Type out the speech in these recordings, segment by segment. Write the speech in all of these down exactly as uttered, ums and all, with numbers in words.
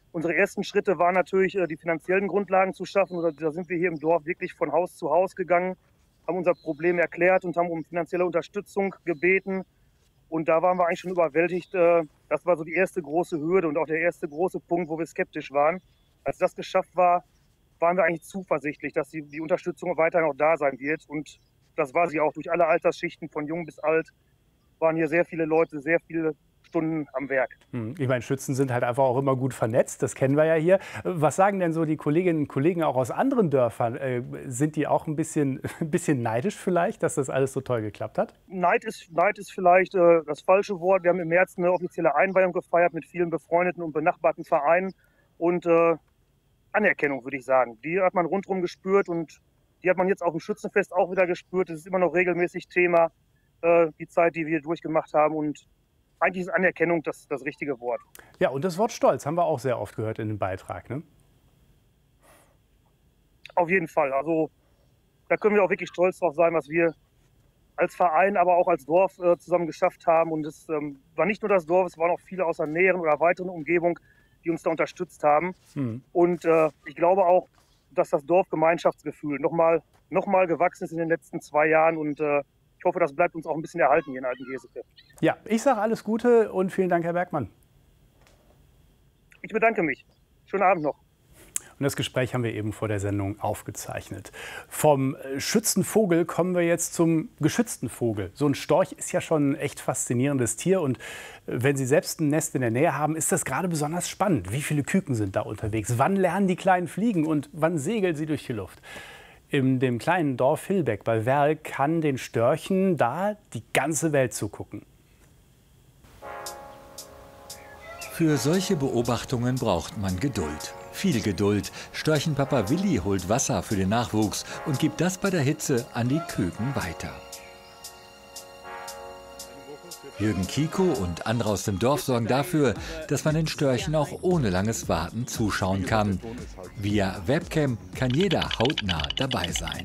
Unsere ersten Schritte waren natürlich, die finanziellen Grundlagen zu schaffen. Da sind wir hier im Dorf wirklich von Haus zu Haus gegangen, haben unser Problem erklärt und haben um finanzielle Unterstützung gebeten. Und da waren wir eigentlich schon überwältigt. Das war so die erste große Hürde und auch der erste große Punkt, wo wir skeptisch waren. Als das geschafft war, waren wir eigentlich zuversichtlich, dass die, die Unterstützung weiter noch da sein wird. Und das war sie auch. Durch alle Altersschichten, von jung bis alt, waren hier sehr viele Leute, sehr viele Stunden am Werk. Ich meine, Schützen sind halt einfach auch immer gut vernetzt, das kennen wir ja hier. Was sagen denn so die Kolleginnen und Kollegen auch aus anderen Dörfern? Äh, sind die auch ein bisschen, ein bisschen neidisch vielleicht, dass das alles so toll geklappt hat? Neid ist, Neid ist vielleicht äh, das falsche Wort. Wir haben im März eine offizielle Einweihung gefeiert mit vielen befreundeten und benachbarten Vereinen. Und äh, Anerkennung, würde ich sagen. Die hat man rundherum gespürt und die hat man jetzt auf dem Schützenfest auch wieder gespürt. Das ist immer noch regelmäßig Thema, äh, die Zeit, die wir durchgemacht haben. Und eigentlich ist Anerkennung das, das richtige Wort. Ja, und das Wort Stolz haben wir auch sehr oft gehört in dem Beitrag, ne? Auf jeden Fall. Also da können wir auch wirklich stolz drauf sein, was wir als Verein, aber auch als Dorf äh, zusammen geschafft haben. Und es ähm, war nicht nur das Dorf, es waren auch viele aus der näheren oder weiteren Umgebung, die uns da unterstützt haben. Hm. Und äh, ich glaube auch, dass das Dorfgemeinschaftsgefühl nochmal noch mal gewachsen ist in den letzten zwei Jahren. Und äh, ich hoffe, das bleibt uns auch ein bisschen erhalten hier in Altengeseke. Ja, ich sage alles Gute und vielen Dank, Herr Bergmann. Ich bedanke mich. Schönen Abend noch. Und das Gespräch haben wir eben vor der Sendung aufgezeichnet. Vom Schützenvogel kommen wir jetzt zum geschützten Vogel. So ein Storch ist ja schon ein echt faszinierendes Tier. Und wenn Sie selbst ein Nest in der Nähe haben, ist das gerade besonders spannend. Wie viele Küken sind da unterwegs? Wann lernen die Kleinen fliegen und wann segeln sie durch die Luft? In dem kleinen Dorf Hillbeck bei Werl kann den Störchen da die ganze Welt zugucken. Für solche Beobachtungen braucht man Geduld. Viel Geduld. Störchenpapa Willi holt Wasser für den Nachwuchs und gibt das bei der Hitze an die Küken weiter. Jürgen Kiko und andere aus dem Dorf sorgen dafür, dass man den Störchen auch ohne langes Warten zuschauen kann. Via Webcam kann jeder hautnah dabei sein.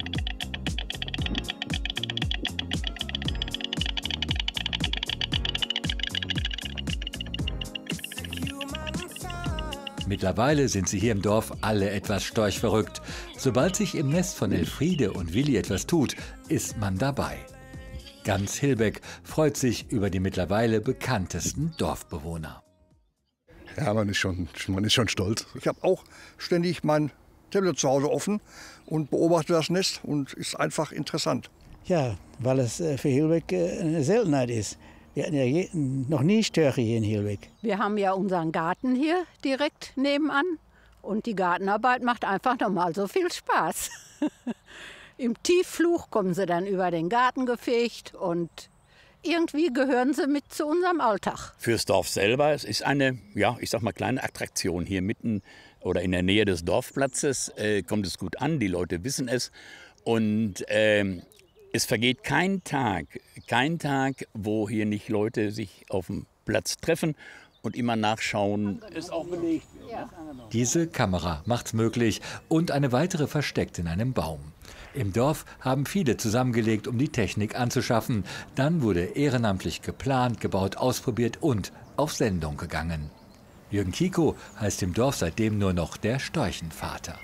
Mittlerweile sind sie hier im Dorf alle etwas storchverrückt. Sobald sich im Nest von Elfriede und Willi etwas tut, ist man dabei. Ganz Hillbeck freut sich über die mittlerweile bekanntesten Dorfbewohner. Ja, man ist schon, man ist schon stolz. Ich habe auch ständig mein Tablet zu Hause offen und beobachte das Nest und ist einfach interessant. Ja, weil es für Hillbeck eine Seltenheit ist. Wir hatten ja je, noch nie Störche hier in Hillbeck. Wir haben ja unseren Garten hier direkt nebenan und die Gartenarbeit macht einfach nochmal so viel Spaß. Im Tiefflug kommen sie dann über den Garten gefegt und irgendwie gehören sie mit zu unserem Alltag. Fürs Dorf selber, es ist eine, ja, ich sag mal, kleine Attraktion hier mitten oder in der Nähe des Dorfplatzes. Äh, kommt es gut an, die Leute wissen es und ähm, es vergeht kein Tag, kein Tag, wo hier nicht Leute sich auf dem Platz treffen und immer nachschauen. Ist auch belegt. Ja. Diese Kamera macht's möglich und eine weitere versteckt in einem Baum. Im Dorf haben viele zusammengelegt, um die Technik anzuschaffen. Dann wurde ehrenamtlich geplant, gebaut, ausprobiert und auf Sendung gegangen. Jürgen Kiko heißt im Dorf seitdem nur noch der Störchenvater.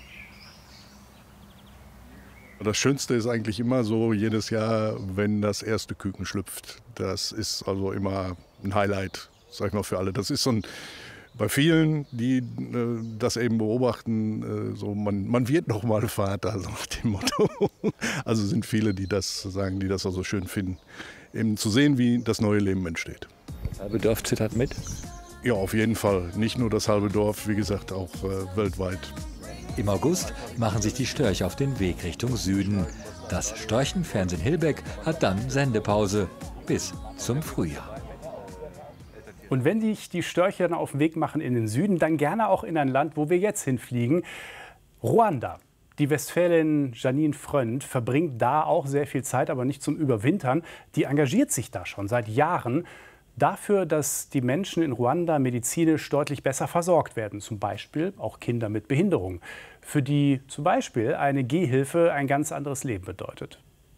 Das Schönste ist eigentlich immer so jedes Jahr, wenn das erste Küken schlüpft. Das ist also immer ein Highlight, sag ich mal, für alle. Das ist so ein, bei vielen, die äh, das eben beobachten, äh, so man, man wird noch mal Vater, so nach dem Motto. Also sind viele, die das sagen, die das auch so schön finden, eben zu sehen, wie das neue Leben entsteht. Das halbe Dorf zittert mit? Ja, auf jeden Fall. Nicht nur das halbe Dorf, wie gesagt, auch äh, weltweit. Im August machen sich die Störche auf den Weg Richtung Süden. Das Störchenfernsehen Hillbeck hat dann Sendepause bis zum Frühjahr. Und wenn sich die Störche dann auf den Weg machen in den Süden, dann gerne auch in ein Land, wo wir jetzt hinfliegen, Ruanda. Die Westfälin Janine Frönd verbringt da auch sehr viel Zeit, aber nicht zum Überwintern. Die engagiert sich da schon seit Jahren dafür, dass die Menschen in Ruanda medizinisch deutlich besser versorgt werden. Zum Beispiel auch Kinder mit Behinderung, für die zum Beispiel eine Gehhilfe ein ganz anderes Leben bedeutet.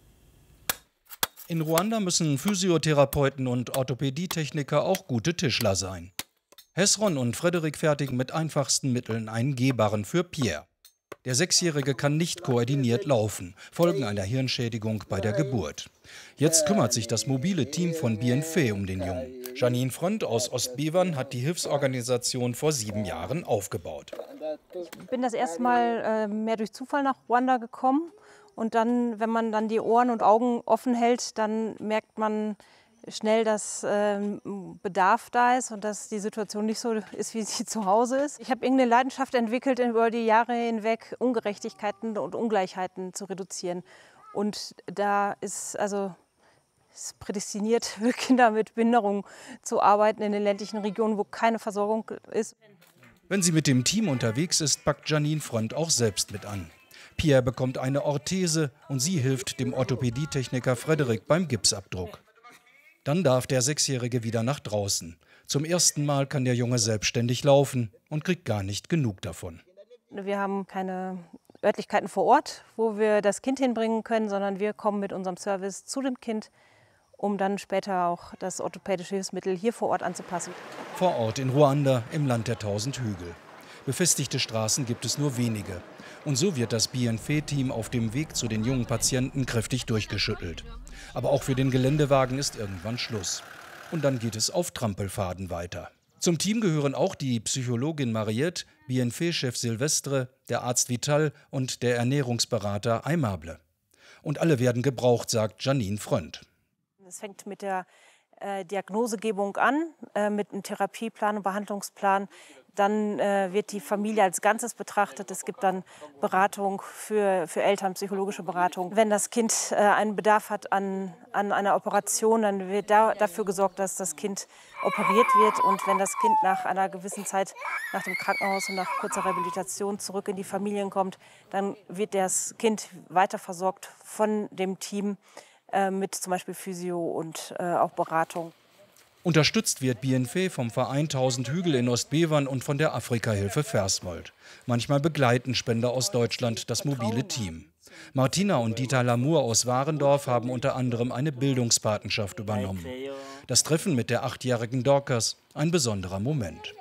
In Ruanda müssen Physiotherapeuten und Orthopädietechniker auch gute Tischler sein. Hesron und Frederik fertigen mit einfachsten Mitteln einen Gehbarren für Pierre. Der Sechsjährige kann nicht koordiniert laufen, Folgen einer Hirnschädigung bei der Geburt. Jetzt kümmert sich das mobile Team von Bienfait um den Jungen. Janine Frönd aus Ostbevern hat die Hilfsorganisation vor sieben Jahren aufgebaut. Ich bin das erste Mal äh, mehr durch Zufall nach Ruanda gekommen. Und dann, wenn man dann die Ohren und Augen offen hält, dann merkt man schnell, dass äh, Bedarf da ist und dass die Situation nicht so ist, wie sie zu Hause ist. Ich habe irgendeine Leidenschaft entwickelt, über die Jahre hinweg Ungerechtigkeiten und Ungleichheiten zu reduzieren. Und da ist also ist prädestiniert für Kinder mit Behinderung zu arbeiten in den ländlichen Regionen, wo keine Versorgung ist. Wenn sie mit dem Team unterwegs ist, packt Janine Frönd auch selbst mit an. Pierre bekommt eine Orthese und sie hilft dem Orthopädietechniker Frederik beim Gipsabdruck. Dann darf der Sechsjährige wieder nach draußen. Zum ersten Mal kann der Junge selbstständig laufen und kriegt gar nicht genug davon. Wir haben keine Örtlichkeiten vor Ort, wo wir das Kind hinbringen können, sondern wir kommen mit unserem Service zu dem Kind, um dann später auch das orthopädische Hilfsmittel hier vor Ort anzupassen. Vor Ort in Ruanda, im Land der tausend Hügel. Befestigte Straßen gibt es nur wenige. Und so wird das Bienfait-Team auf dem Weg zu den jungen Patienten kräftig durchgeschüttelt. Aber auch für den Geländewagen ist irgendwann Schluss. Und dann geht es auf Trampelfaden weiter. Zum Team gehören auch die Psychologin Mariette, Bienfait-Chef Silvestre, der Arzt Vital und der Ernährungsberater Aimable. Und alle werden gebraucht, sagt Janine Frönd. Es fängt mit der äh, Diagnosegebung an, äh, mit einem Therapieplan und Behandlungsplan. Dann äh, wird die Familie als Ganzes betrachtet. Es gibt dann Beratung für, für Eltern, psychologische Beratung. Wenn das Kind äh, einen Bedarf hat an, an einer Operation, dann wird da, dafür gesorgt, dass das Kind operiert wird. Und wenn das Kind nach einer gewissen Zeit nach dem Krankenhaus und nach kurzer Rehabilitation zurück in die Familien kommt, dann wird das Kind weiter versorgt von dem Team äh, mit zum Beispiel Physio und äh, auch Beratung. Unterstützt wird Bienfait vom Verein tausend Hügel in Ostbevern und von der Afrika-Hilfe Versmold. Manchmal begleiten Spender aus Deutschland das mobile Team. Martina und Dieter Lamour aus Warendorf haben unter anderem eine Bildungspatenschaft übernommen. Das Treffen mit der achtjährigen Dorcas, ein besonderer Moment.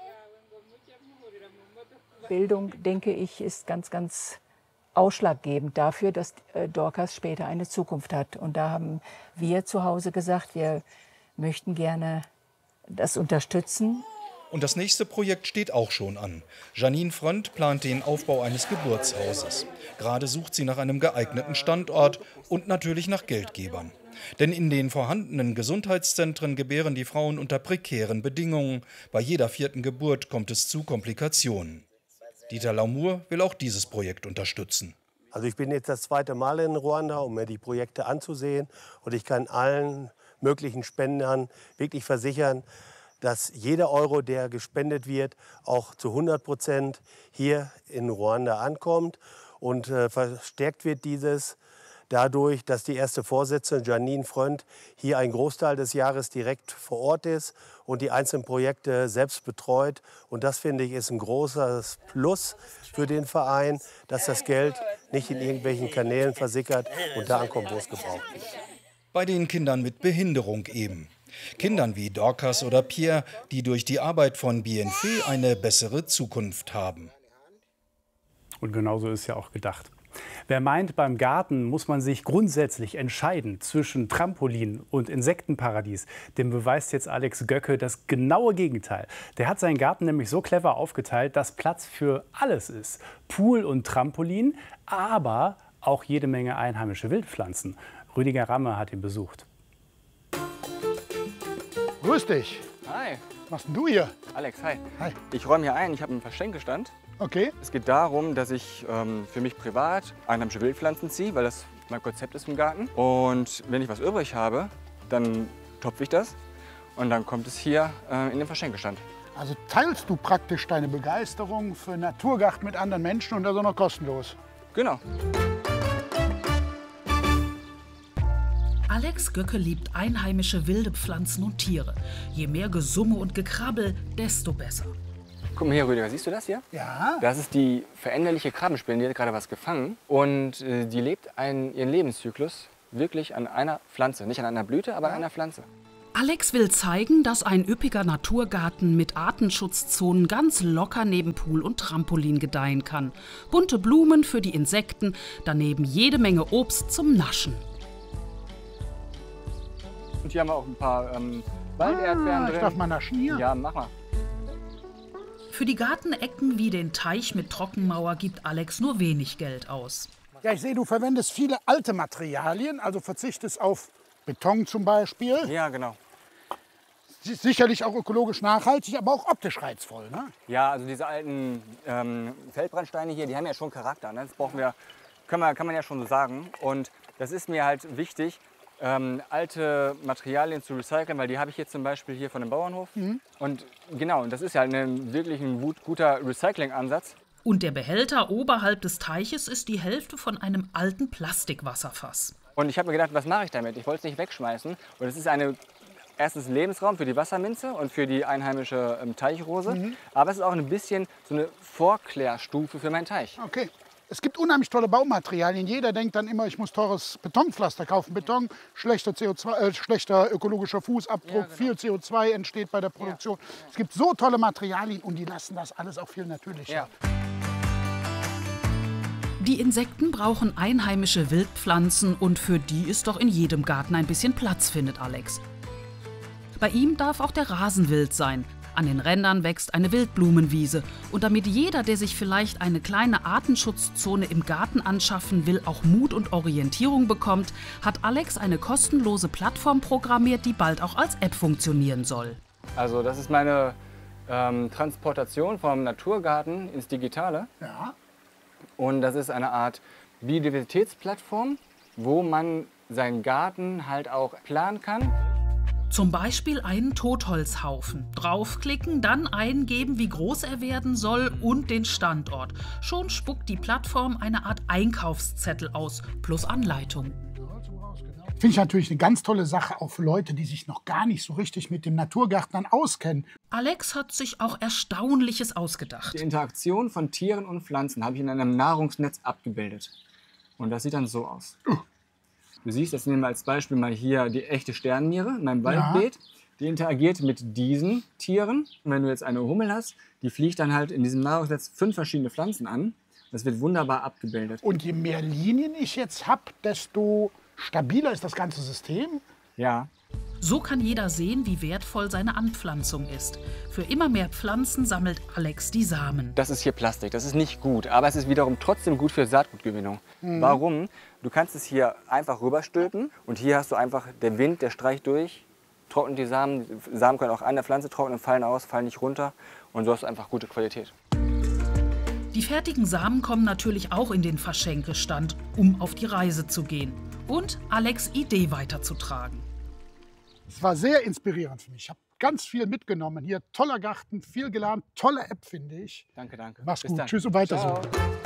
Bildung, denke ich, ist ganz, ganz ausschlaggebend dafür, dass Dorcas später eine Zukunft hat. Und da haben wir zu Hause gesagt, wir möchten gerne das unterstützen. Und das nächste Projekt steht auch schon an. Janine Frönd plant den Aufbau eines Geburtshauses. Gerade sucht sie nach einem geeigneten Standort und natürlich nach Geldgebern. Denn in den vorhandenen Gesundheitszentren gebären die Frauen unter prekären Bedingungen. Bei jeder vierten Geburt kommt es zu Komplikationen. Dieter Lamour will auch dieses Projekt unterstützen. Also ich bin jetzt das zweite Mal in Ruanda, um mir die Projekte anzusehen. Und ich kann allen möglichen Spendern wirklich versichern, dass jeder Euro, der gespendet wird, auch zu hundert Prozent hier in Ruanda ankommt. Und äh, verstärkt wird dieses dadurch, dass die erste Vorsitzende Janine Frönd hier einen Großteil des Jahres direkt vor Ort ist und die einzelnen Projekte selbst betreut. Und das, finde ich, ist ein großes Plus für den Verein, dass das Geld nicht in irgendwelchen Kanälen versickert und da ankommt, wo es gebraucht wird. Bei den Kindern mit Behinderung eben. Kindern wie Dorcas oder Pierre, die durch die Arbeit von Bienfait eine bessere Zukunft haben. Und genauso ist ja auch gedacht. Wer meint, beim Garten muss man sich grundsätzlich entscheiden zwischen Trampolin und Insektenparadies, dem beweist jetzt Alex Göcke das genaue Gegenteil. Der hat seinen Garten nämlich so clever aufgeteilt, dass Platz für alles ist. Pool und Trampolin, aber auch jede Menge einheimische Wildpflanzen. Rüdiger Ramme hat ihn besucht. Grüß dich. Hi. Was machst denn du hier? Alex, hi. Hi. Ich räume hier ein, ich habe einen Verschenkestand. Okay. Es geht darum, dass ich ähm, für mich privat einheimische Wildpflanzen ziehe, weil das mein Konzept ist im Garten. Und wenn ich was übrig habe, dann topfe ich das und dann kommt es hier äh, in den Verschenkestand. Also teilst du praktisch deine Begeisterung für Naturgarten mit anderen Menschen und das auch noch kostenlos? Genau. Alex Göcke liebt einheimische wilde Pflanzen und Tiere. Je mehr Gesumme und Gekrabbel, desto besser. Guck mal hier, Rüdiger, siehst du das hier? Ja. Das ist die veränderliche Krabbenspinne, die hat gerade was gefangen. Und äh, die lebt einen, ihren Lebenszyklus wirklich an einer Pflanze. Nicht an einer Blüte, aber an einer Pflanze. Alex will zeigen, dass ein üppiger Naturgarten mit Artenschutzzonen ganz locker neben Pool und Trampolin gedeihen kann. Bunte Blumen für die Insekten, daneben jede Menge Obst zum Naschen. Und hier haben wir auch ein paar ähm, Walderdbeeren ah, drin. Ich darf mal naschen hier? Ja, mach mal. Für die Gartenecken wie den Teich mit Trockenmauer gibt Alex nur wenig Geld aus. Ja, ich sehe, du verwendest viele alte Materialien, also verzichtest auf Beton zum Beispiel. Ja, genau. Sicherlich auch ökologisch nachhaltig, aber auch optisch reizvoll, ne? Ja, also diese alten ähm, Feldbrandsteine hier, die haben ja schon Charakter. Ne? Das brauchen wir, können wir, kann man ja schon so sagen. Und das ist mir halt wichtig, ähm, alte Materialien zu recyceln, weil die habe ich jetzt zum Beispiel hier von dem Bauernhof. Mhm. Und genau, und das ist ja ein, wirklich ein gut, guter Recycling-Ansatz. Und der Behälter oberhalb des Teiches ist die Hälfte von einem alten Plastikwasserfass. Und ich habe mir gedacht, was mache ich damit? Ich wollte es nicht wegschmeißen. Und es ist eine, erstens Lebensraum für die Wasserminze und für die einheimische ähm, Teichrose. Mhm. Aber es ist auch ein bisschen so eine Vorklärstufe für meinen Teich. Okay. Es gibt unheimlich tolle Baumaterialien. Jeder denkt dann immer, ich muss teures Betonpflaster kaufen. Beton, schlechter, C O zwei, äh, schlechter ökologischer Fußabdruck, ja, genau. Viel C O zwei entsteht bei der Produktion. Ja. Es gibt so tolle Materialien und die lassen das alles auch viel natürlicher. Ja. Die Insekten brauchen einheimische Wildpflanzen und für die ist doch in jedem Garten ein bisschen Platz, findet Alex. Bei ihm darf auch der Rasen wild sein. An den Rändern wächst eine Wildblumenwiese. Und damit jeder, der sich vielleicht eine kleine Artenschutzzone im Garten anschaffen will, auch Mut und Orientierung bekommt, hat Alex eine kostenlose Plattform programmiert, die bald auch als App funktionieren soll. Also das ist meine ähm, Transportation vom Naturgarten ins Digitale. Ja. Und das ist eine Art Biodiversitätsplattform, wo man seinen Garten halt auch planen kann. Zum Beispiel einen Totholzhaufen. Draufklicken, dann eingeben, wie groß er werden soll und den Standort. Schon spuckt die Plattform eine Art Einkaufszettel aus, plus Anleitung. Finde ich natürlich eine ganz tolle Sache, auch für Leute, die sich noch gar nicht so richtig mit dem Naturgärtnern auskennen. Alex hat sich auch Erstaunliches ausgedacht. Die Interaktion von Tieren und Pflanzen habe ich in einem Nahrungsnetz abgebildet. Und das sieht dann so aus. Uh. Du siehst, jetzt nehmen wir als Beispiel mal hier die echte Sternenniere in meinem Waldbeet. Ja. Die interagiert mit diesen Tieren. Und wenn du jetzt eine Hummel hast, die fliegt dann halt in diesem Nahrungsnetz fünf verschiedene Pflanzen an. Das wird wunderbar abgebildet. Und je mehr Linien ich jetzt habe, desto stabiler ist das ganze System? Ja. So kann jeder sehen, wie wertvoll seine Anpflanzung ist. Für immer mehr Pflanzen sammelt Alex die Samen. Das ist hier Plastik, das ist nicht gut, aber es ist wiederum trotzdem gut für Saatgutgewinnung. Mhm. Warum? Du kannst es hier einfach rüberstülpen und hier hast du einfach, der Wind, der streicht durch, trocknet die Samen. Die Samen können auch an der Pflanze trocknen, fallen aus, fallen nicht runter und so hast du einfach gute Qualität. Die fertigen Samen kommen natürlich auch in den Verschenkestand, um auf die Reise zu gehen und Alex' Idee weiterzutragen. Es war sehr inspirierend für mich. Ich habe ganz viel mitgenommen. Hier toller Garten, viel gelernt, tolle App, finde ich. Danke, danke. Mach's Bis gut. Dann. Tschüss und weiter Ciao. so.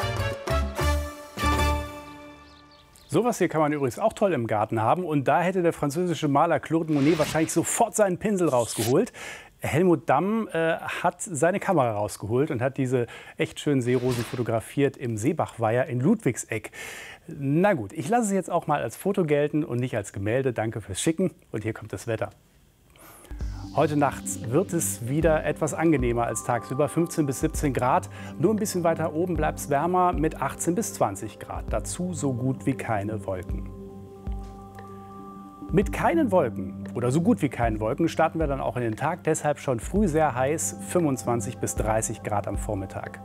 Sowas hier kann man übrigens auch toll im Garten haben. Und da hätte der französische Maler Claude Monet wahrscheinlich sofort seinen Pinsel rausgeholt. Helmut Damm äh, hat seine Kamera rausgeholt und hat diese echt schönen Seerosen fotografiert im Seebachweiher in Ludwigseck. Na gut, ich lasse es jetzt auch mal als Foto gelten und nicht als Gemälde. Danke fürs Schicken. Und hier kommt das Wetter. Heute Nacht wird es wieder etwas angenehmer als tagsüber, fünfzehn bis siebzehn Grad. Nur ein bisschen weiter oben bleibt es wärmer mit achtzehn bis zwanzig Grad. Dazu so gut wie keine Wolken. Mit keinen Wolken oder so gut wie keinen Wolken starten wir dann auch in den Tag. Deshalb schon früh sehr heiß, fünfundzwanzig bis dreißig Grad am Vormittag.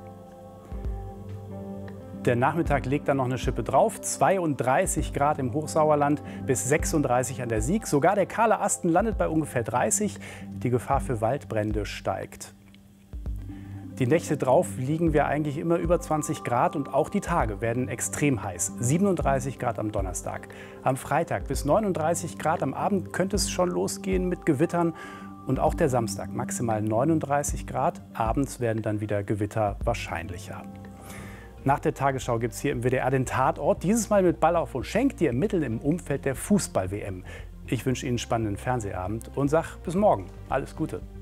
Der Nachmittag legt dann noch eine Schippe drauf, zweiunddreißig Grad im Hochsauerland bis sechsunddreißig an der Sieg. Sogar der kahle Asten landet bei ungefähr dreißig. Die Gefahr für Waldbrände steigt. Die Nächte drauf liegen wir eigentlich immer über zwanzig Grad und auch die Tage werden extrem heiß. siebenunddreißig Grad am Donnerstag. Am Freitag bis neununddreißig Grad am Abend könnte es schon losgehen mit Gewittern. Und auch der Samstag maximal neununddreißig Grad. Abends werden dann wieder Gewitter wahrscheinlicher. Nach der Tagesschau gibt es hier im W D R den Tatort, dieses Mal mit Ballauf und Schenk, die ermitteln im Umfeld der Fußball-W M. Ich wünsche Ihnen einen spannenden Fernsehabend und sage bis morgen. Alles Gute.